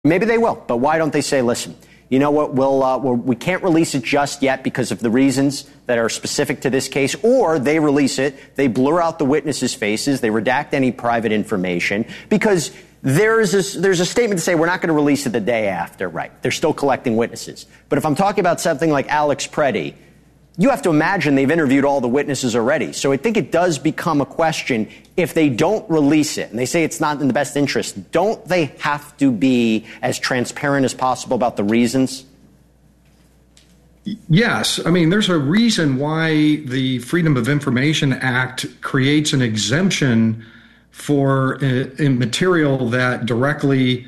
Maybe they will, but why don't they say, listen, you know what, we can't release it just yet because of the reasons that are specific to this case, or they release it, they blur out the witnesses' faces, they redact any private information, because there's a statement to say we're not going to release it the day after, right? They're still collecting witnesses. But if I'm talking about something like Alex Preddy, you have to imagine they've interviewed all the witnesses already. So I think it does become a question, if they don't release it and they say it's not in the best interest, don't they have to be as transparent as possible about the reasons? Yes. I mean, there's a reason why the Freedom of Information Act creates an exemption for material that directly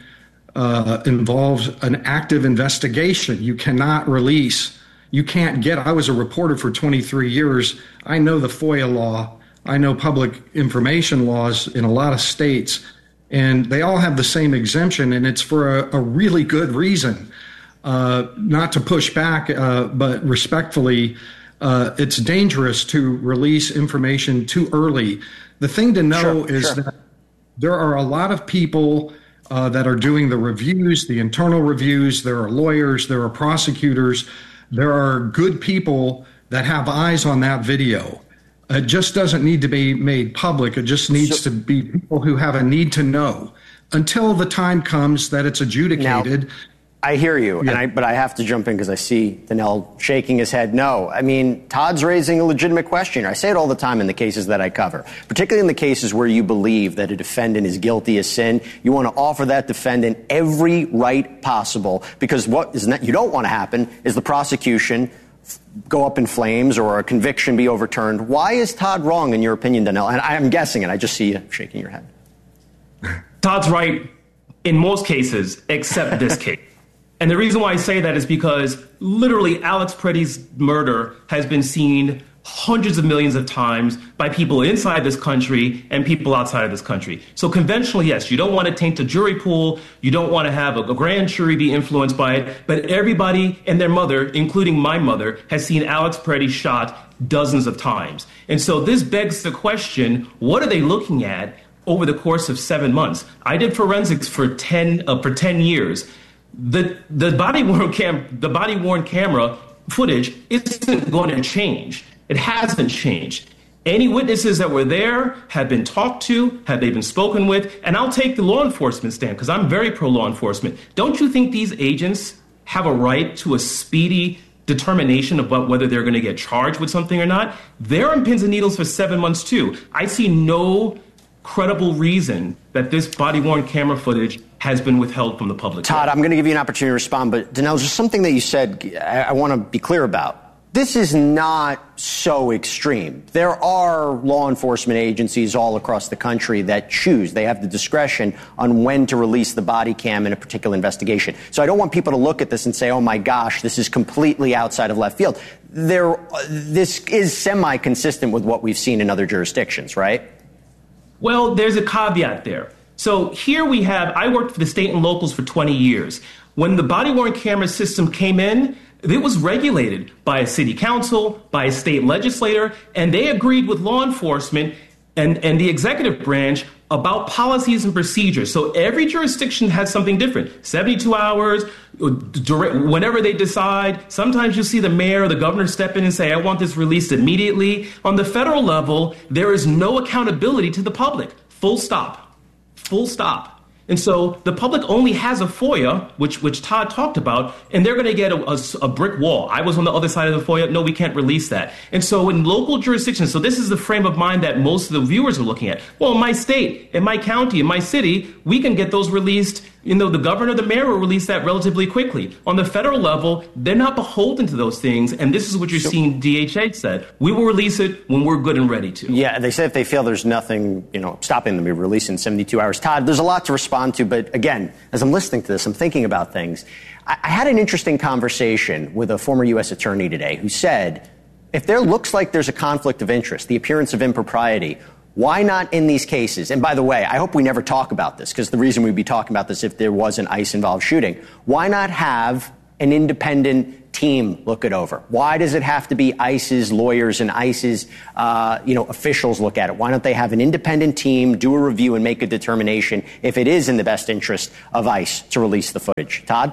involves an active investigation. You cannot release. You can't get. I was a reporter for 23 years. I know the FOIA law. I know public information laws in a lot of states, and they all have the same exemption, and it's for a really good reason. Not to push back, but respectfully, it's dangerous to release information too early. The thing to know is that there are a lot of people that are doing the reviews, the internal reviews. There are lawyers, there are prosecutors. There are good people that have eyes on that video. It just doesn't need to be made public. It just needs to be people who have a need to know until the time comes that it's adjudicated. Now, I hear you, but I have to jump in because I see Donnell shaking his head no. I mean, Todd's raising a legitimate question. I say it all the time in the cases that I cover, particularly in the cases where you believe that a defendant is guilty of sin. You want to offer that defendant every right possible, because what you don't want to happen is the prosecution go up in flames or a conviction be overturned. Why is Todd wrong, in your opinion, Donnell? And I'm guessing it. I just see you shaking your head. Todd's right in most cases, except this case. And the reason why I say that is because literally Alex Preddy's murder has been seen hundreds of millions of times by people inside this country and people outside of this country. So conventionally, yes, you don't want to taint a jury pool. You don't want to have a grand jury be influenced by it. But everybody and their mother, including my mother, has seen Alex Preddy shot dozens of times. And so this begs the question, what are they looking at over the course of 7 months? I did forensics for 10 years. The body-worn camera footage isn't going to change. It hasn't changed. Any witnesses that were there have been talked to, have they been spoken with, and I'll take the law enforcement stand because I'm very pro-law enforcement. Don't you think these agents have a right to a speedy determination about whether they're going to get charged with something or not? They're on pins and needles for 7 months too. I see no credible reason that this body-worn camera footage has been withheld from the public. Todd, I'm going to give you an opportunity to respond, but Donnell, just something that you said I want to be clear about. This is not so extreme. There are law enforcement agencies all across the country that choose. They have the discretion on when to release the body cam in a particular investigation. So I don't want people to look at this and say, oh, my gosh, this is completely outside of left field. This is semi-consistent with what we've seen in other jurisdictions, right? Well, there's a caveat there. So here we have, I worked for the state and locals for 20 years. When the body-worn camera system came in, it was regulated by a city council, by a state legislator, and they agreed with law enforcement and the executive branch about policies and procedures. So every jurisdiction has something different. 72 hours, whenever they decide. Sometimes you see the mayor or the governor step in and say, I want this released immediately. On the federal level, there is no accountability to the public. Full stop. Full stop. And so the public only has a FOIA, which Todd talked about, and they're going to get a brick wall. I was on the other side of the FOIA. No, we can't release that. And so in local jurisdictions, so this is the frame of mind that most of the viewers are looking at. Well, in my state, in my county, in my city, we can get those released. You know, the governor, the mayor will release that relatively quickly. On the federal level, they're not beholden to those things. And this is what you're seeing DHA said. We will release it when we're good and ready to. Yeah, they say if they feel there's nothing, stopping them, we release in 72 hours. Todd, there's a lot to respond to. But again, as I'm listening to this, I'm thinking about things. I had an interesting conversation with a former U.S. attorney today who said, if there looks like there's a conflict of interest, the appearance of impropriety, why not in these cases? And by the way, I hope we never talk about this, because the reason we'd be talking about this if there was an ICE-involved shooting. Why not have an independent team look it over? Why does it have to be ICE's lawyers and ICE's officials look at it? Why don't they have an independent team do a review and make a determination if it is in the best interest of ICE to release the footage? Todd?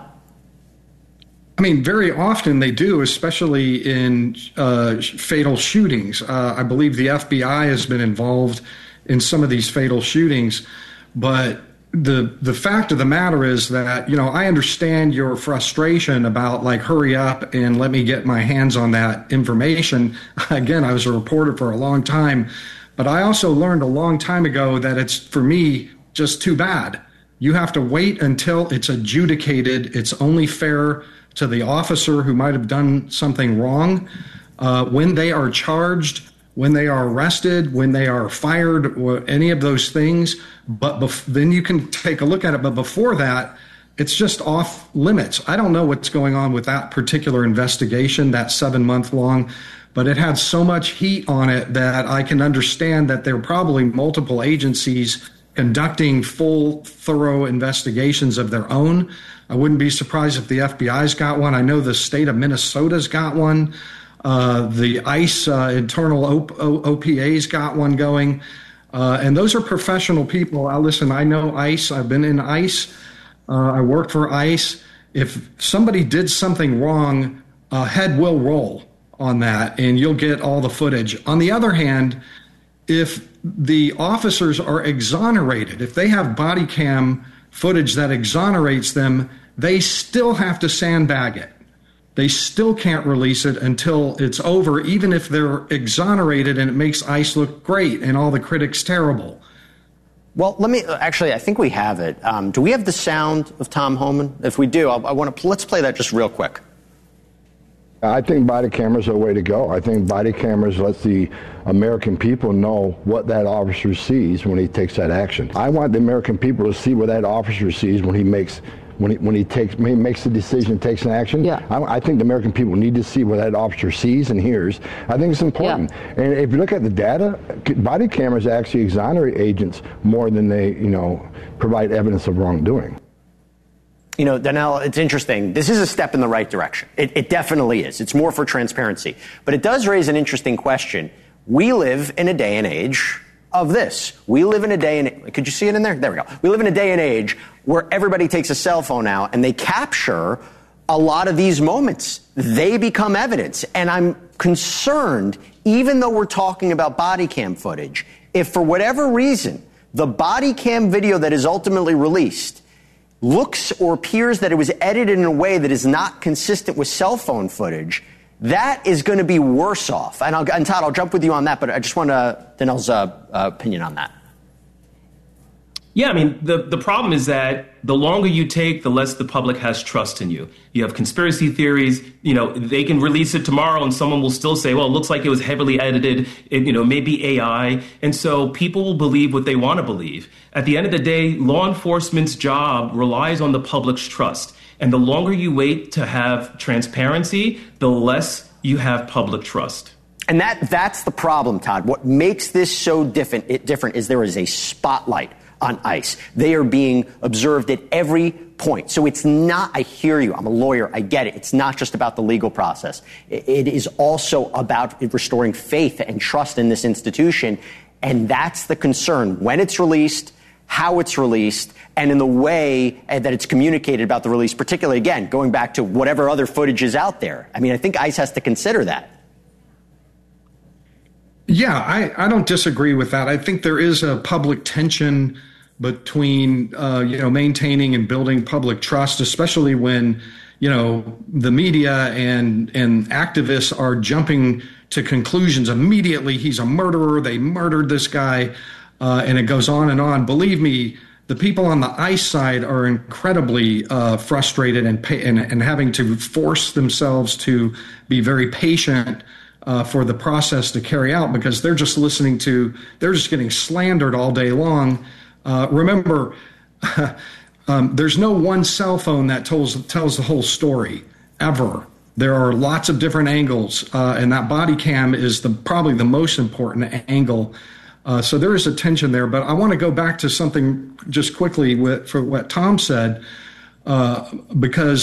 I mean, very often they do, especially in fatal shootings. I believe the FBI has been involved in some of these fatal shootings, but the fact of the matter is that, I understand your frustration about hurry up and let me get my hands on that information. Again, I was a reporter for a long time, but I also learned a long time ago that it's, for me, just too bad. You have to wait until it's adjudicated. It's only fair to the officer who might have done something wrong when they are charged, when they are arrested, when they are fired, or any of those things. But then you can take a look at it. But before that, it's just off limits. I don't know what's going on with that particular investigation, that 7-month long, but it had so much heat on it that I can understand that there are probably multiple agencies conducting full, thorough investigations of their own. I wouldn't be surprised if the FBI's got one. I know the state of Minnesota's got one. The ICE internal OPA's got one going. And those are professional people. I know ICE. I've been in ICE. I worked for ICE. If somebody did something wrong, a head will roll on that, and you'll get all the footage. On the other hand, if the officers are exonerated, if they have body cam footage that exonerates them, they still have to sandbag it. They still can't release it until it's over, even if they're exonerated and it makes ICE look great and all the critics terrible. Well, I think we have it. Do we have the sound of Tom Homan? If we do, let's play that just real quick. I think body cameras are the way to go. I think body cameras lets the American people know what that officer sees when he takes that action. I want the American people to see what that officer sees when he makes the decision, takes an action. Yeah. I think the American people need to see what that officer sees and hears. I think it's important. Yeah. And if you look at the data, body cameras actually exonerate agents more than they, provide evidence of wrongdoing. Donnell, it's interesting. This is a step in the right direction. It definitely is. It's more for transparency. But it does raise an interesting question. We live in a day and age of this. We live in a day and could you see it in there? There we go. We live in a day and age where everybody takes a cell phone out and they capture a lot of these moments. They become evidence. And I'm concerned, even though we're talking about body cam footage, if for whatever reason the body cam video that is ultimately released looks or appears that it was edited in a way that is not consistent with cell phone footage, that is going to be worse off. And Todd, I'll jump with you on that, but I just want Donnell's opinion on that. Yeah, I mean, the problem is that the longer you take, the less the public has trust in you. You have conspiracy theories, they can release it tomorrow and someone will still say, well, it looks like it was heavily edited, maybe AI. And so people will believe what they want to believe. At the end of the day, law enforcement's job relies on the public's trust. And the longer you wait to have transparency, the less you have public trust. And that's the problem, Todd. What makes this so different is there is a spotlight on ICE. They are being observed at every point. So it's not, I hear you, I'm a lawyer, I get it. It's not just about the legal process. It is also about restoring faith and trust in this institution. And that's the concern. When it's released, how it's released, and in the way that it's communicated about the release, particularly, again, going back to whatever other footage is out there. I mean, I think ICE has to consider that. Yeah, I don't disagree with that. I think there is a public tension between, maintaining and building public trust, especially when, the media and activists are jumping to conclusions immediately. He's a murderer. They murdered this guy. And it goes on and on. Believe me, the people on the ICE side are incredibly frustrated and having to force themselves to be very patient for the process to carry out, because they're just they're just getting slandered all day long. Remember, there's no one cell phone that tells the whole story, ever. There are lots of different angles, and that body cam is probably the most important angle. So there is a tension there. But I want to go back to something just quickly for what Tom said, because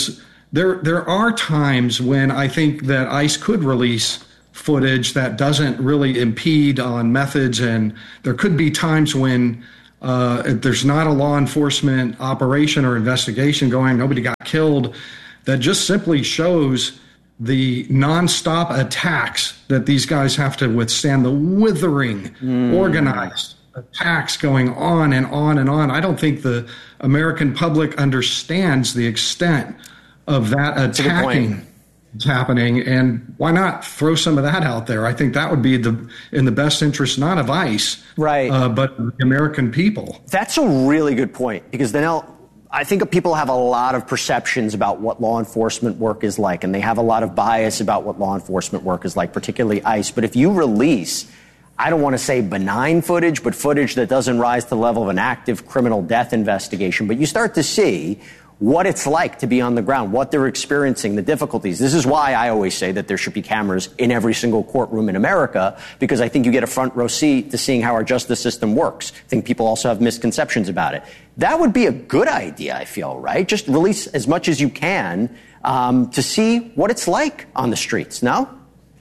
there are times when I think that ICE could release footage that doesn't really impede on methods, and there could be times when there's not a law enforcement operation or investigation going, nobody got killed, that just simply shows the nonstop attacks that these guys have to withstand, the withering, organized attacks going on and on and on. I don't think the American public understands the extent of that attacking that's happening, and why not throw some of that out there? I think that would be in the best interest, not of ICE, right, but the American people. That's a really good point, because Danelle, I think people have a lot of perceptions about what law enforcement work is like, and they have a lot of bias about what law enforcement work is like, particularly ICE. But if you release, I don't want to say benign footage, but footage that doesn't rise to the level of an active criminal death investigation, but you start to see what it's like to be on the ground, what they're experiencing, the difficulties. This is why I always say that there should be cameras in every single courtroom in America, because I think you get a front row seat to seeing how our justice system works. I think people also have misconceptions about it. That would be a good idea, I feel, right? Just release as much as you can to see what it's like on the streets, no?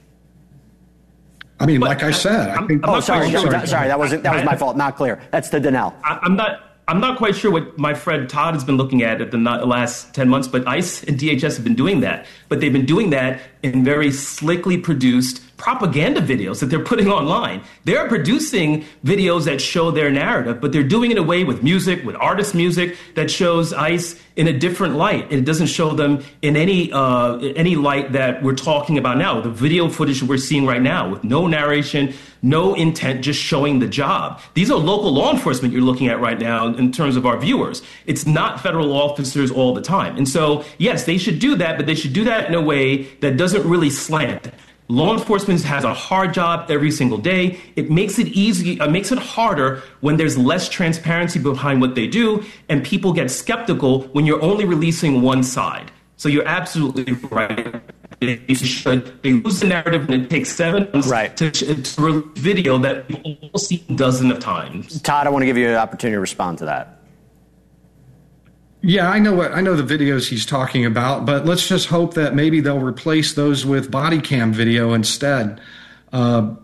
I mean, like I said, I think... Sorry, that was my fault, not clear. That's the Danelle. I'm not quite sure what my friend Todd has been looking at the last 10 months, but ICE and DHS have been doing that. But they've been doing that in very slickly produced propaganda videos that they're putting online. They're producing videos that show their narrative, but they're doing it in a way with music, with artist music, that shows ICE in a different light. It doesn't show them in any light that we're talking about now. The video footage that we're seeing right now, with no narration, no intent, just showing the job. These are local law enforcement you're looking at right now in terms of our viewers. It's not federal officers all the time. And so, yes, they should do that, but they should do that in a way that doesn't really slant. Law enforcement has a hard job every single day. It makes it makes it harder when there's less transparency behind what they do, and people get skeptical when you're only releasing one side. So you're absolutely right. They lose the narrative, and it takes 7 months to release video that people will see dozens of times. Todd, I want to give you an opportunity to respond to that. Yeah, I know the videos he's talking about, but let's just hope that maybe they'll replace those with body cam video instead. But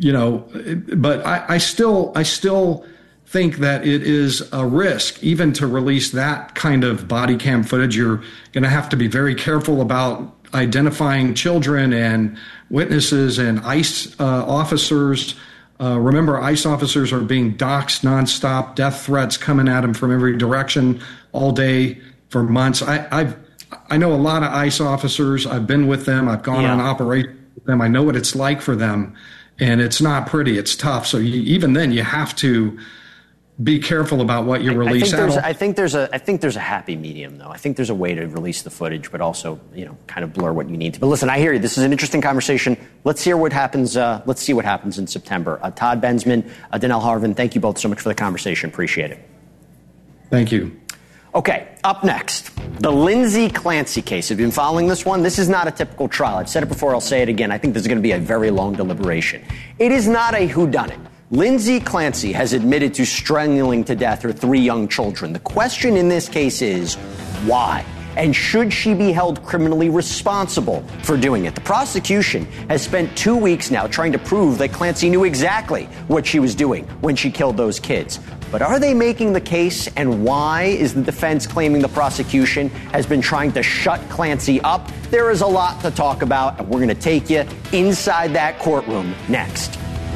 I still think that it is a risk even to release that kind of body cam footage. You're going to have to be very careful about identifying children and witnesses and ICE officers. Remember, ICE officers are being doxxed nonstop, death threats coming at them from every direction all day for months. I know a lot of ICE officers. I've been with them. I've gone on operations with them. I know what it's like for them, and it's not pretty. It's tough. So even then, you have to be careful about what you release. I think there's a happy medium, though. I think there's a way to release the footage, but also, kind of blur what you need to. But listen, I hear you. This is an interesting conversation. Let's hear what happens. Let's see what happens in September. Todd Bensman, Danelle Harvin, thank you both so much for the conversation. Appreciate it. Thank you. Okay, up next, the Lindsay Clancy case. Have you been following this one? This is not a typical trial. I've said it before, I'll say it again. I think this is going to be a very long deliberation. It is not a whodunit. Lindsay Clancy has admitted to strangling to death her 3 young children. The question in this case is, why? And should she be held criminally responsible for doing it? The prosecution has spent 2 weeks now trying to prove that Clancy knew exactly what she was doing when she killed those kids. But are they making the case, and why is the defense claiming the prosecution has been trying to shut Clancy up? There is a lot to talk about, and we're going to take you inside that courtroom next.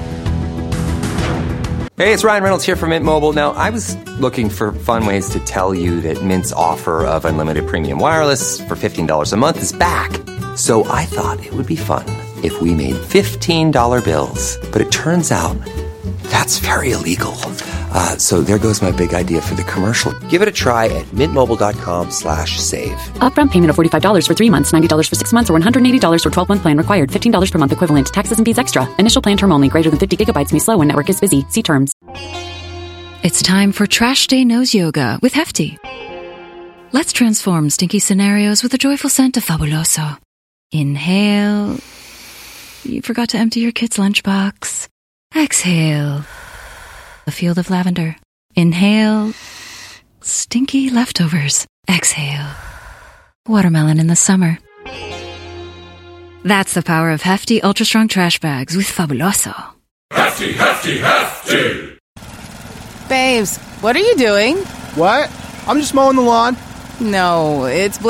Hey, it's Ryan Reynolds here from Mint Mobile. Now, I was looking for fun ways to tell you that Mint's offer of unlimited premium wireless for $15 a month is back. So I thought it would be fun if we made $15 bills. But it turns out that's very illegal. So there goes my big idea for the commercial. Give it a try at mintmobile.com/save. Upfront payment of $45 for 3 months, $90 for 6 months, or $180 for 12-month plan required. $15 per month equivalent. Taxes and fees extra. Initial plan term only. Greater than 50 gigabytes may slow when network is busy. See terms. It's time for Trash Day Nose Yoga with Hefty. Let's transform stinky scenarios with a joyful scent of Fabuloso. Inhale. You forgot to empty your kid's lunchbox. Exhale. A field of lavender. Inhale. Stinky leftovers. Exhale. watermelon in the summer. That's the power of Hefty Ultra Strong Trash Bags with Fabuloso. Hefty, hefty, hefty! Babes, what are you doing? What? I'm just mowing the lawn. No, it's